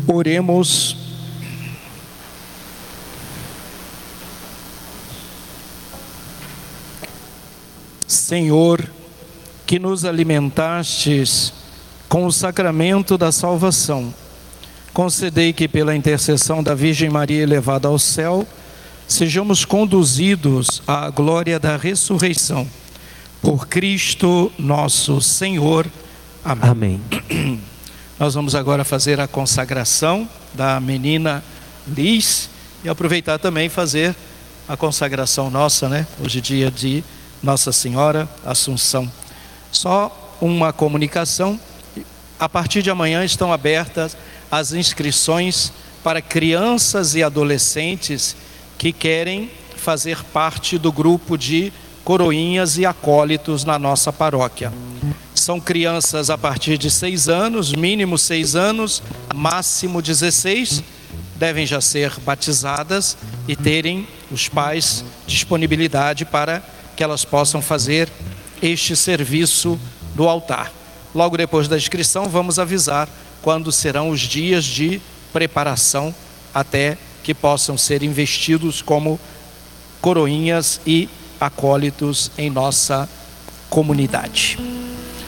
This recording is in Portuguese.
Oremos. Senhor, que nos alimentastes com o sacramento da salvação, concedei que pela intercessão da Virgem Maria elevada ao céu, sejamos conduzidos à glória da ressurreição. Por Cristo nosso Senhor. Amém. Amém. Nós vamos agora fazer a consagração da menina Liz e aproveitar também fazer a consagração nossa, né? Hoje é dia de Nossa Senhora Assunção. Só uma comunicação: a partir de amanhã estão abertas as inscrições para crianças e adolescentes que querem fazer parte do grupo de coroinhas e acólitos na nossa paróquia. São crianças a partir de 6 anos, mínimo 6 anos, máximo 16, devem já ser batizadas e terem os pais disponibilidade para que elas possam fazer este serviço no altar. Logo depois da inscrição, vamos avisar quando serão os dias de preparação até que possam ser investidos como coroinhas e acólitos em nossa comunidade.